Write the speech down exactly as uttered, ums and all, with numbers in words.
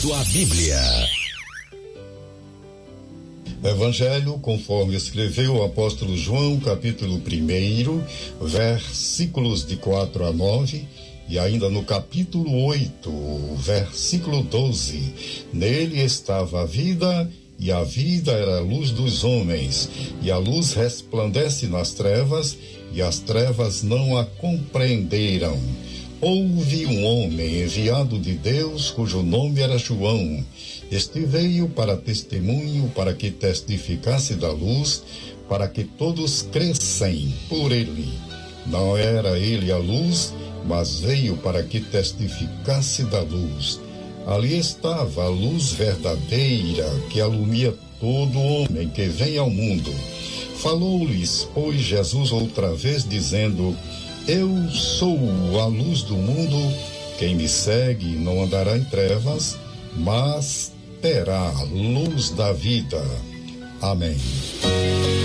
Sua Bíblia. Evangelho conforme escreveu o apóstolo João, capítulo primeiro, versículos de quatro a nove, e ainda no capítulo oito, versículo doze. Nele estava a vida, e a vida era a luz dos homens, e a luz resplandece nas trevas, e as trevas não a compreenderam. Houve um homem enviado de Deus, cujo nome era João. Este veio para testemunho, para que testificasse da luz, para que todos crescem por ele. Não era ele a luz, mas veio para que testificasse da luz. Ali estava a luz verdadeira, que alumia todo homem que vem ao mundo. Falou-lhes, pois, Jesus outra vez, dizendo: Eu sou a luz do mundo, quem me segue não andará em trevas, mas terá a luz da vida. Amém.